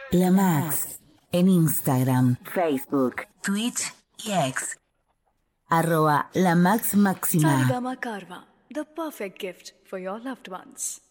La Max en Instagram, Facebook, Twitch y X. @LaMaxMáxima. Sarigama Karva, the perfect gift for your loved ones.